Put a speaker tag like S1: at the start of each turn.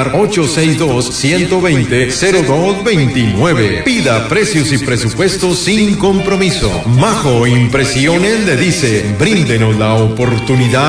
S1: 862-120-0229. Pida precios y presupuestos sin compromiso. Majo Impresiones le dice, bríndenos la oportunidad